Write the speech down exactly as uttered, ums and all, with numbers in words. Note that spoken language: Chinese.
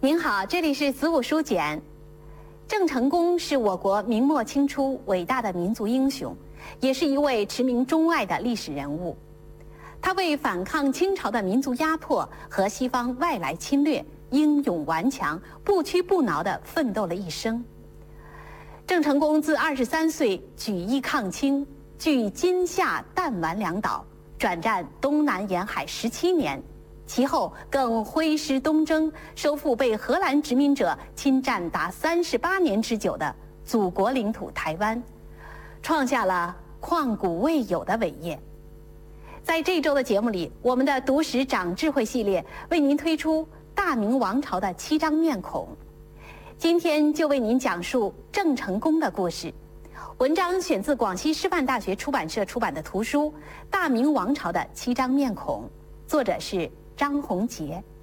您好，这里是子午书简。郑成功是我国明末清初伟大的民族英雄，也是一位驰名中外的历史人物。他为反抗清朝的民族压迫和西方外来侵略，英勇顽强、不屈不挠地奋斗了一生。郑成功自二十三岁举义抗清，据金夏弹丸两岛，转战东南沿海十七年。其后更挥师东征，收复被荷兰殖民者侵占达三十八年之久的祖国领土台湾，创下了旷古未有的伟业。在这周的节目里，我们的读史长智慧系列为您推出大明王朝的七张面孔。今天就为您讲述郑成功的故事。文章选自广西师范大学出版社出版的图书《大明王朝的七张面孔》，作者是张宏杰。